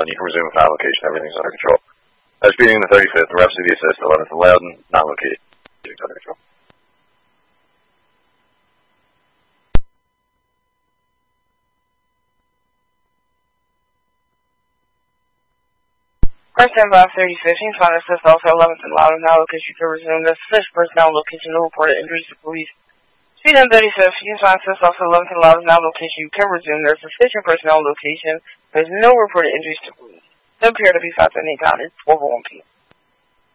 Loudon, you can resume at final location. Everything's under control. Speeding in the 35th, and Rep City Assist, 11th and Loudon, non-located. Everything's under control. First and by 35th, you find assist also 11th and Loudon, now location. You can resume. There's fish personnel location, no reported injuries to police. Speed in 35th, you find assist also 11th and Loudon, now location. You can resume. There's sufficient personnel location. There's no reported injuries to police. Doesn't appear to be 578 pound. It's over 1 p.m.